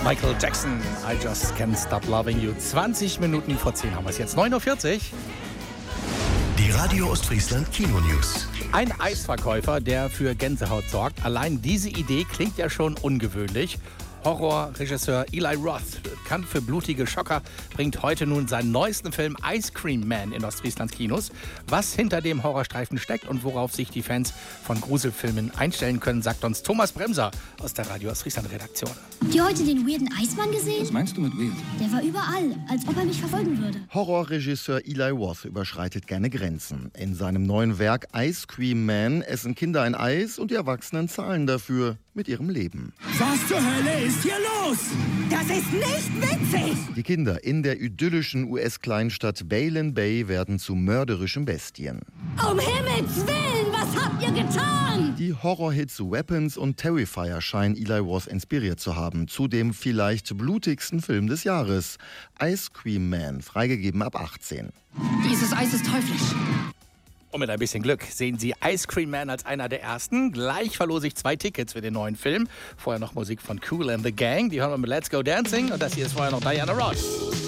Michael Jackson, I Just Can't Stop Loving You. 20 Minuten vor 10 haben wir es jetzt. 9.40 Uhr. Die Radio Ostfriesland Kino-News. Ein Eisverkäufer, der für Gänsehaut sorgt. Allein diese Idee klingt ja schon ungewöhnlich. Horrorregisseur Eli Roth, bekannt für blutige Schocker, bringt heute nun seinen neuesten Film Ice Cream Man in Ostfrieslands Kinos. Was hinter dem Horrorstreifen steckt und worauf sich die Fans von Gruselfilmen einstellen können, sagt uns Thomas Bremser aus der Radio Ostfriesland Redaktion. Habt ihr heute den weirden Eismann gesehen? Was meinst du mit weird? Der war überall, als ob er mich verfolgen würde. Horrorregisseur Eli Roth überschreitet gerne Grenzen. In seinem neuen Werk Ice Cream Man essen Kinder ein Eis und die Erwachsenen zahlen dafür mit ihrem Leben. Was zur Hölle ist hier los? Das ist nicht witzig! Die Kinder in der idyllischen US-Kleinstadt Baylen Bay werden zu mörderischen Bestien. Um Himmels Willen, was habt ihr getan? Die Horrorhits Weapons und Terrifier scheinen Eli Roth inspiriert zu haben. Zu dem vielleicht blutigsten Film des Jahres. Ice Cream Man, freigegeben ab 18. Dieses Eis ist teuflisch. Und mit ein bisschen Glück sehen Sie Ice Cream Man als einer der ersten. Gleich verlose ich 2 Tickets für den neuen Film. Vorher noch Musik von Kool and the Gang. Die hören wir mit Let's Go Dancing. Und das hier ist vorher noch Diana Ross.